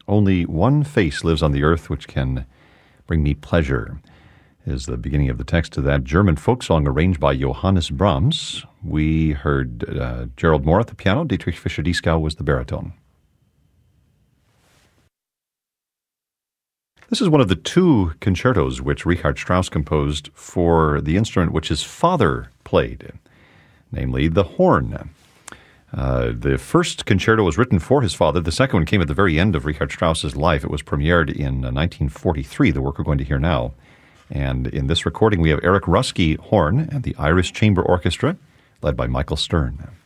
Only one face lives on the earth which can bring me pleasure, is the beginning of the text to that German folk song arranged by Johannes Brahms. We heard Gerald Moore at the piano, Dietrich Fischer-Dieskau was the baritone. This is one of the two concertos which Richard Strauss composed for the instrument which his father played, namely the horn. The first concerto was written for his father. The second one came at the very end of Richard Strauss's life. It was premiered in 1943, the work we're going to hear now. And in this recording, we have Eric Ruski horn and the Irish Chamber Orchestra, led by Michael Stern.